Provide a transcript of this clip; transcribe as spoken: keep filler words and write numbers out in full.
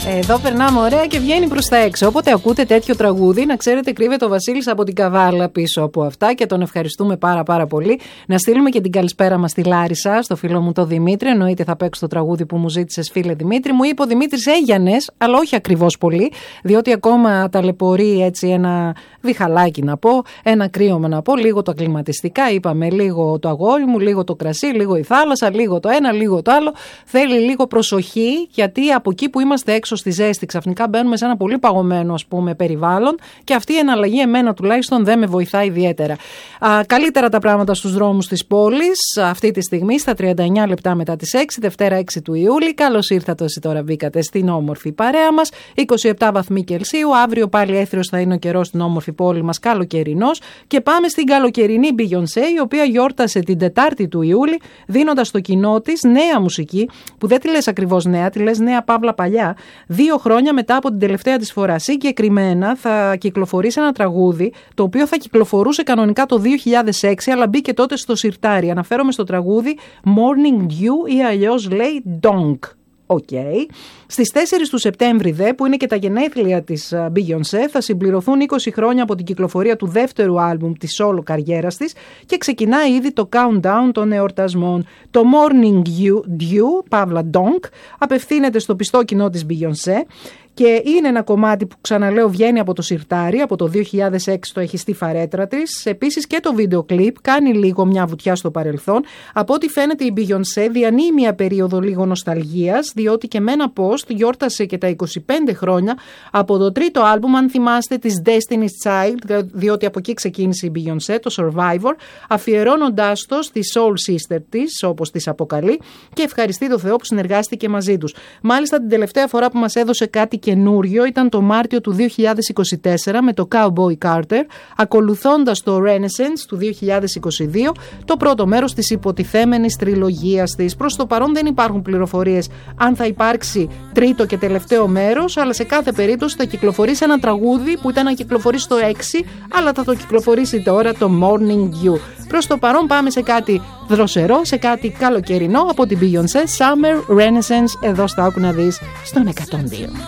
Εδώ περνάμε ωραία και βγαίνει προς τα έξω. Όποτε ακούτε τέτοιο τραγούδι, να ξέρετε, κρύβεται ο Βασίλης από την Καβάλα πίσω από αυτά και τον ευχαριστούμε πάρα πάρα πολύ. Να στείλουμε και την καλησπέρα μας στη Λάρισα, στο φίλο μου το Δημήτρη. Εννοείται θα παίξω το τραγούδι που μου ζήτησες, φίλε Δημήτρη. Μου είπε ο Δημήτρης Αίγιανες, αλλά όχι ακριβώς πολύ, διότι ακόμα ταλαιπωρεί έτσι ένα διχαλάκι να πω, ένα κρύωμα να πω, λίγο τα κλιματιστικά. Είπαμε λίγο το αγόρι μου, λίγο το κρασί, λίγο η θάλασσα, λίγο το ένα, λίγο το άλλο. Θέλει λίγο προσοχή, γιατί από εκεί που είμαστε έξω στη ζέστη, ξαφνικά μπαίνουμε σε ένα πολύ παγωμένο, ας πούμε, περιβάλλον και αυτή η εναλλαγή εμένα τουλάχιστον δεν με βοηθάει ιδιαίτερα. Α, καλύτερα τα πράγματα στους δρόμους της πόλης αυτή τη στιγμή στα τριάντα εννιά λεπτά μετά τις έξι, Δευτέρα έξι του Ιούλη. Καλώς ήρθατε όσοι τώρα μπήκατε στην όμορφη παρέα μας. είκοσι επτά βαθμοί Κελσίου. Αύριο πάλι έθριος θα είναι ο καιρός στην όμορφη πόλη μας, καλοκαιρινός. Και πάμε στην καλοκαιρινή Beyoncé, η οποία γιόρτασε την Τετάρτη του Ιούλη, δίνοντας στο κοινό της νέα μουσική, που δεν τη λες ακριβώς νέα, τη λες νέα παύλα παλιά, δύο χρόνια μετά από την τελευταία της φορά. Συγκεκριμένα θα κυκλοφορήσει ένα τραγούδι, το οποίο θα κυκλοφορούσε κανονικά το δύο χιλιάδες έξι, αλλά μπήκε τότε στο σιρτάρι. Αναφέρομαι στο τραγούδι Morning Dew ή αλλιώς λέει Donk. Οκ. Okay. Στις τέσσερις του Σεπτέμβρη δε, που είναι και τα γενέθλια της Beyoncé, θα συμπληρωθούν είκοσι χρόνια από την κυκλοφορία του δεύτερου άλμπουμ της solo καριέρας της και ξεκινάει ήδη το countdown των εορτασμών. Το Morning Dew, παύλα Donk, απευθύνεται στο πιστό κοινό της Beyoncé και είναι ένα κομμάτι που, ξαναλέω, βγαίνει από το σιρτάρι, από το δύο χιλιάδες έξι το έχει στη φαρέτρα της. Επίσης και το βίντεο κλιπ κάνει λίγο μια βουτιά στο παρελθόν. Από ό,τι φαίνεται η Beyoncé διανύει μια περίοδο λίγο νοσταλγίας, διότι και με ένα post γιόρτασε και τα είκοσι πέντε χρόνια από το τρίτο άλμπουμ, αν θυμάστε, της Destiny's Child, διότι από εκεί ξεκίνησε η Beyoncé, το Survivor, αφιερώνοντάς το στη Soul Sister της, όπως της αποκαλεί, και ευχαριστεί το Θεό που συνεργάστηκε μαζί τους. Μάλιστα την τελευταία φορά που μας έδωσε κάτι καινούριο ήταν το Μάρτιο του δύο χιλιάδες είκοσι τέσσερα με το Cowboy Carter, ακολουθώντας το Renaissance του δύο χιλιάδες είκοσι δύο, το πρώτο μέρος της υποτιθέμενης τριλογίας της. Προς το παρόν δεν υπάρχουν πληροφορίες αν θα υπάρξει τρίτο και τελευταίο μέρος, αλλά σε κάθε περίπτωση θα κυκλοφορήσει ένα τραγούδι που ήταν να κυκλοφορήσει το έξι, αλλά θα το κυκλοφορήσει τώρα το Morning Dew. Προς το παρόν πάμε σε κάτι δροσερό, σε κάτι καλοκαιρινό από την Beyoncé, Summer Renaissance, εδώ στα Άκου να δεις στον εκατόν δύο.